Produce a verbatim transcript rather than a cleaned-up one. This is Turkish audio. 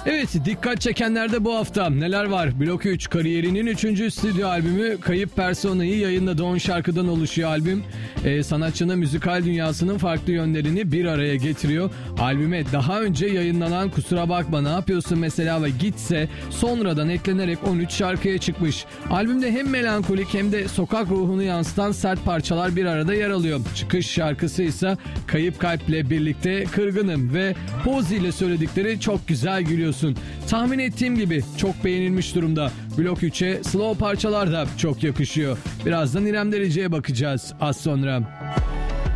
Evet, dikkat çekenlerde bu hafta neler var? Blok üç kariyerinin üçüncü stüdyo albümü Kayıp Persona'yı yayınladı. on şarkıdan oluşuyor albüm. Ee, sanatçının müzikal dünyasının farklı yönlerini bir araya getiriyor. Albüme daha önce yayınlanan Kusura Bakma Ne Yapıyorsun mesela ve Gitse sonradan eklenerek on üç şarkıya çıkmış. Albümde hem melankolik hem de sokak ruhunu yansıtan sert parçalar bir arada yer alıyor. Çıkış şarkısı ise Kayıp Kalp'le birlikte Kırgınım ve Pozi ile söyledikleri Çok Güzel Gülüyorsun. Tahmin ettiğim gibi çok beğenilmiş durumda. Blok üçe slow parçalar da çok yakışıyor. Birazdan İrem Derici'ye bakacağız az sonra.